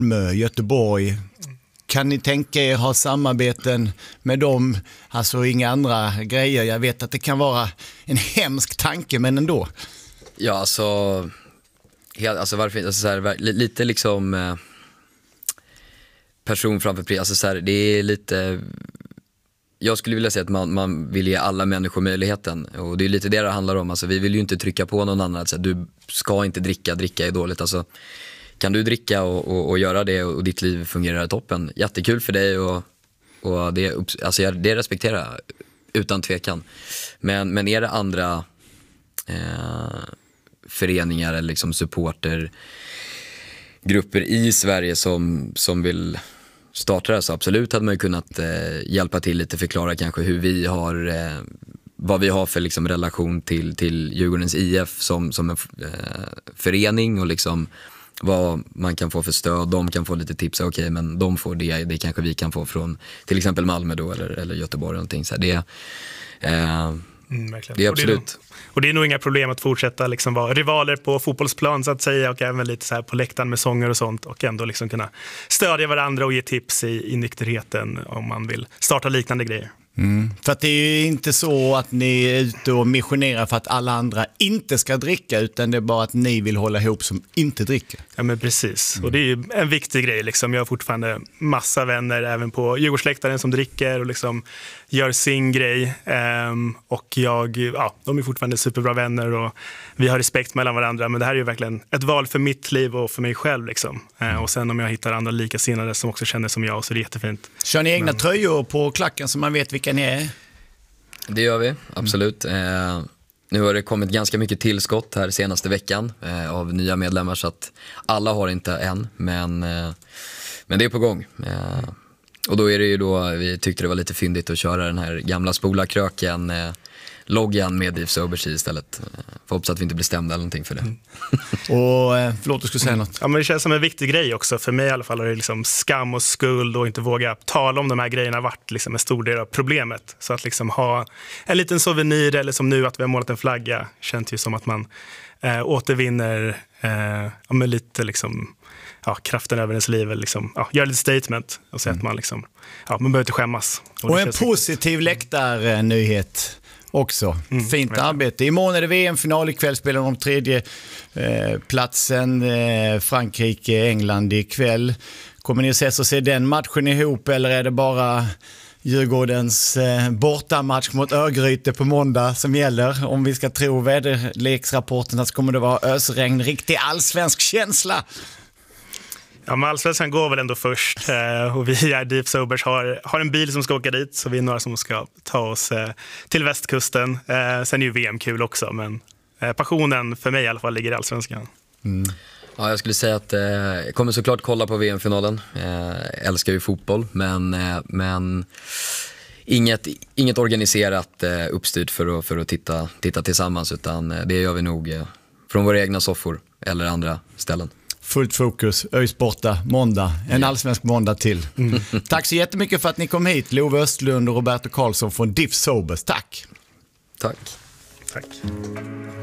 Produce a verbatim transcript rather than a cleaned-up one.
Malmö, Göteborg. Kan ni tänka er ha samarbeten med dem? Alltså inga andra grejer. Jag vet att det kan vara en hemsk tanke, men ändå. Ja, alltså, helt, alltså varför alltså så här, lite liksom eh, person framför pris. Alltså så här, det är lite... Jag skulle vilja säga att man, man vill ge alla människor möjligheten. Och det är lite det det handlar om. Alltså, vi vill ju inte trycka på någon annan. Alltså, du ska inte dricka, dricka är dåligt. Alltså, kan du dricka och, och, och göra det och ditt liv fungerar toppen. Jättekul för dig och, och det, alltså, det respekterar jag utan tvekan. Men, men är det andra eh, föreningar eller liksom supportergrupper i Sverige som, som vill... startar det, så absolut hade man ju kunnat eh, hjälpa till lite, förklara kanske hur vi har eh, vad vi har för liksom relation till, till Djurgårdens I F som, som en eh, förening och liksom vad man kan få för stöd. De kan få lite tips, okej okay, men de får det, det kanske vi kan få från till exempel Malmö då eller, eller Göteborg eller någonting så här, det eh, Mm, verkligen. det är absolut. Och det är, nog, och det är nog inga problem att fortsätta liksom vara rivaler på fotbollsplan så att säga och även lite så här på läktaren med sånger och sånt och ändå liksom kunna stödja varandra och ge tips i, i nykterheten om man vill starta liknande grejer. Mm. För att det är ju inte så att ni är ute och missionerar för att alla andra inte ska dricka, utan det är bara att ni vill hålla ihop som inte dricker. Ja men precis, mm. och det är ju en viktig grej liksom. Jag har fortfarande massa vänner även på Djurgårdsläktaren som dricker och liksom gör sin grej ehm, och jag, ja, de är fortfarande superbra vänner och vi har respekt mellan varandra, men det här är ju verkligen ett val för mitt liv och för mig själv liksom. ehm, och sen om jag hittar andra likasinnade som också känner som jag så är det jättefint. Kör ni egna men... tröjor på klacken så man vet vilka ni är? Det gör vi, absolut. Mm. Eh, nu har det kommit ganska mycket tillskott här senaste veckan eh, av nya medlemmar så att alla har inte än, men, eh, men det är på gång. Eh, och då är det ju då, vi tyckte det var lite fyndigt att köra den här gamla spolarkröken eh, loggan med Deep Sobers istället. Får hoppas att vi inte blir stämda eller någonting för det. Mm. Och förlåt, du skulle säga något. Ja, men det känns som en viktig grej också. För mig i alla fall har det liksom skam och skuld och inte våga tala om de här grejerna varit liksom en stor del av problemet. Så att liksom ha en liten souvenir eller som nu att vi har målat en flagga känns ju som att man eh, återvinner eh, ja, men lite liksom ja, kraften över ens liv, liksom, ja, gör lite statement och säga mm. att man liksom, ja, man behöver inte skämmas. Och, och en positiv läktarnyhet också. Mm, Fint verkligen. Arbete. Imorgon är det V M-final, ikväll spelar de om tredje eh, platsen eh, Frankrike, England ikväll. Kommer ni att ses och se den matchen ihop eller är det bara Djurgårdens eh, bortamatch mot Örgryte på måndag som gäller? Om vi ska tro väderleksrapporten så kommer det vara ösregn, riktig allsvensk känsla. Ja, men Allsvenskan går väl ändå först eh, och vi är Deep Sobers har, har en bil som ska åka dit så vi är några som ska ta oss eh, till västkusten. Eh, sen är ju V M kul också, men eh, passionen för mig i alla fall ligger i Allsvenskan. Mm. Ja, jag skulle säga att eh, jag kommer såklart kolla på V M-finalen. Eh, älskar ju fotboll, men, eh, men inget, inget organiserat eh, uppstyrt för att, för att titta, titta tillsammans, utan eh, det gör vi nog eh, från våra egna soffor eller andra ställen. Fullt fokus, ÖIS borta, måndag, en allsvensk måndag till. Mm. Tack så jättemycket för att ni kom hit, Love Östlund och Roberto Karlsson från Deep Sobers. Tack. Tack. Tack.